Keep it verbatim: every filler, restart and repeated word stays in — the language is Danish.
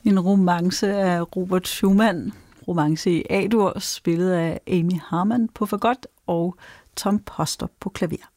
En romance af Robert Schumann. Romance i A-dur, spillet af Amy Harman på fagot og Tom Poster på klaver.